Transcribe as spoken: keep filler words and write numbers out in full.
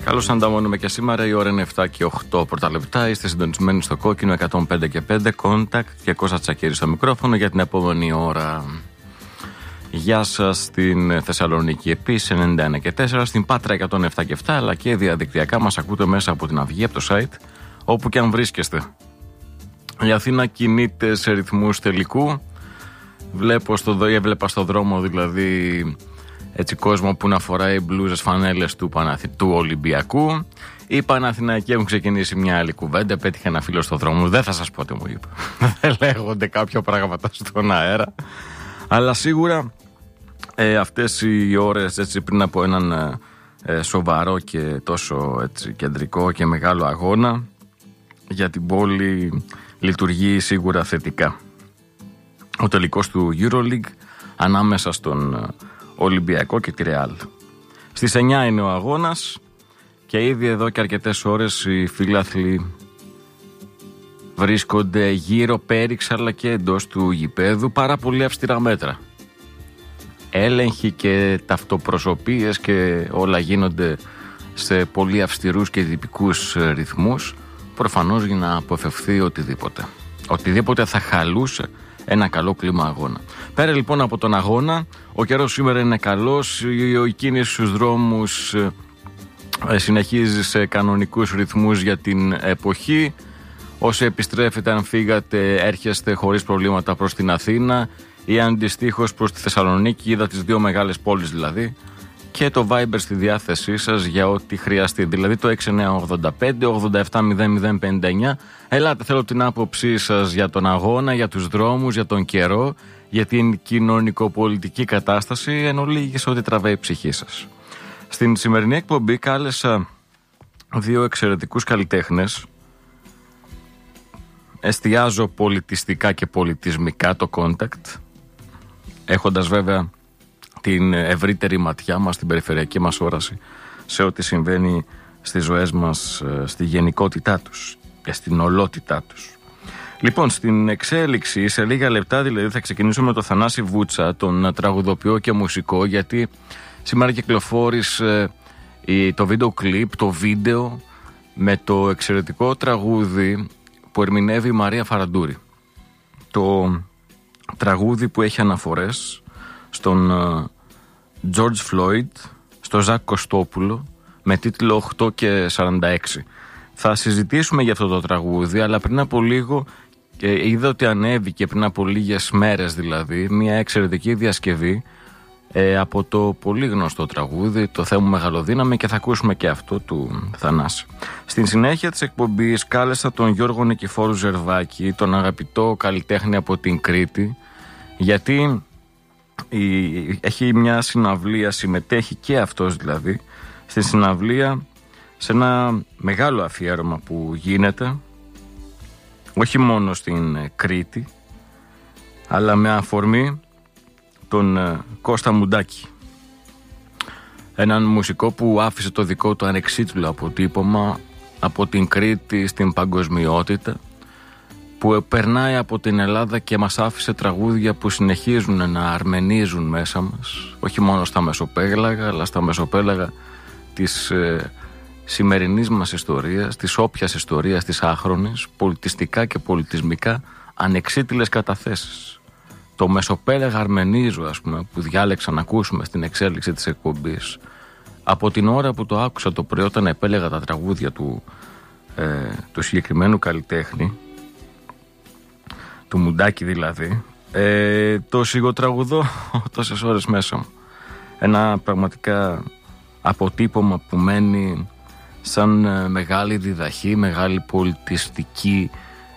Καλώς ανταμώνουμε και σήμερα, η ώρα είναι επτά και οκτώ πρώτα λεπτά. Είστε συντονισμένοι στο κόκκινο εκατόν πέντε και πέντε Contact και Κώστα Τσακίρη στο μικρόφωνο για την επόμενη ώρα. Γεια σας στην Θεσσαλονίκη επίσης ενενήντα ένα και τέσσερα, στην Πάτρα εκατόν επτά και επτά, αλλά και διαδικτυακά μας ακούτε μέσα από την Αυγή, από το site, όπου και αν βρίσκεστε. Η Αθήνα κινείται σε ρυθμούς τελικού. Βλέπω στο, έβλεπα στο δρόμο δηλαδή έτσι κόσμο που να φοράει μπλούζες, φανέλες του, Παναθη... του Ολυμπιακού. Οι Παναθηναϊκοί έχουν ξεκινήσει μια άλλη κουβέντα. Πέτυχε ένα φίλο στο δρόμο. Δεν θα σας πω τι μου είπε. Δεν λέγονται κάποια πράγματα στον αέρα. Αλλά σίγουρα ε, αυτές οι ώρες έτσι, πριν από έναν ε, σοβαρό και τόσο έτσι, κεντρικό και μεγάλο αγώνα για την πόλη λειτουργεί σίγουρα θετικά. Ο τελικός του EuroLeague ανάμεσα στον Ολυμπιακό και τη Ρεάλ. Στις εννιά είναι ο αγώνας και ήδη εδώ και αρκετές ώρες οι φίλαθλοι βρίσκονται γύρω, πέριξ αλλά και εντός του γηπέδου. Πάρα πολύ αυστηρά μέτρα. Έλεγχοι και ταυτοπροσωπίες και όλα γίνονται σε πολύ αυστηρούς και τυπικούς ρυθμούς, προφανώς για να αποφευθεί οτιδήποτε. Οτιδήποτε θα χαλούσε ένα καλό κλίμα αγώνα. Πέρα λοιπόν από τον αγώνα, ο καιρός σήμερα είναι καλός, η κίνηση στους δρόμους συνεχίζει σε κανονικούς ρυθμούς για την εποχή. Όσοι επιστρέφετε, αν φύγατε, έρχεστε χωρίς προβλήματα προς την Αθήνα ή αντιστοίχως προς τη Θεσσαλονίκη, είδα τις δύο μεγάλες πόλεις δηλαδή, και το Viber στη διάθεσή σας για ό,τι χρειαστεί, δηλαδή το έξι εννιά ογδόντα πέντε ογδόντα επτά μηδέν μηδέν πενήντα εννιά. Ελάτε, θέλω την άποψή σας για τον αγώνα, για τους δρόμους, για τον καιρό, για την κοινωνικοπολιτική κατάσταση, εν ολίγης ό,τι τραβάει η ψυχή σας. Στην σημερινή εκπομπή κάλεσα δύο εξαιρετικούς καλλιτέχνες. Εστιάζω πολιτιστικά και πολιτισμικά το Contact, έχοντας βέβαια την ευρύτερη ματιά μας, την περιφερειακή μας όραση σε ό,τι συμβαίνει στις ζωές μας, στη γενικότητά τους και στην ολότητά τους. Λοιπόν, στην εξέλιξη, σε λίγα λεπτά δηλαδή, θα ξεκινήσουμε με τον Θανάση Βούτσα, τον τραγουδοποιό και μουσικό, γιατί σήμερα κυκλοφόρησε το βίντεο κλιπ, το βίντεο με το εξαιρετικό τραγούδι που ερμηνεύει η Μαρία Φαραντούρη. Το τραγούδι που έχει αναφορές στον George Floyd, στο Ζακ Κωστόπουλο, με τίτλο οκτώ και σαράντα έξι. Θα συζητήσουμε για αυτό το τραγούδι, αλλά πριν από λίγο ε, είδα ότι ανέβηκε πριν από λίγες μέρες δηλαδή μια εξαιρετική διασκευή ε, από το πολύ γνωστό τραγούδι «Το Θεέ μου μεγαλοδύναμη», και θα ακούσουμε και αυτό του Θανάση. Στην συνέχεια της εκπομπής κάλεσα τον Γιώργο Νικηφόρου Ζερβάκη, τον αγαπητό καλλιτέχνη από την Κρήτη, γιατί η, έχει μια συναυλία, συμμετέχει και αυτός δηλαδή στη συναυλία, σε ένα μεγάλο αφιέρωμα που γίνεται όχι μόνο στην Κρήτη, αλλά με αφορμή τον Κώστα Μουντάκη, έναν μουσικό που άφησε το δικό του ανεξίτηλο αποτύπωμα από την Κρήτη στην παγκοσμιότητα, που περνάει από την Ελλάδα και μας άφησε τραγούδια που συνεχίζουν να αρμενίζουν μέσα μας, όχι μόνο στα μεσοπέλαγα, αλλά στα μεσοπέλαγα της ε, σημερινής μας ιστορίας, της όποιας ιστορίας της άχρονης, πολιτιστικά και πολιτισμικά ανεξίτηλες καταθέσεις. Το μεσοπέλαγα αρμενίζω, ας πούμε, που διάλεξα να ακούσουμε στην εξέλιξη της εκπομπής, από την ώρα που το άκουσα το πρωί όταν επέλεγα τα τραγούδια του, ε, του συγκεκριμένου καλλιτέχνη, του Μουντάκη δηλαδή, ε, το σιγοτραγουδώ τόσες ώρες μέσα μου. Ένα πραγματικά αποτύπωμα που μένει σαν μεγάλη διδαχή, μεγάλη πολιτιστική